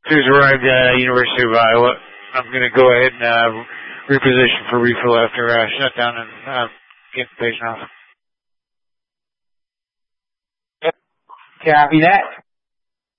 Cruise arrived at University of Iowa. I'm going to go ahead and reposition for refill after shutdown and get the patient off. Copy that.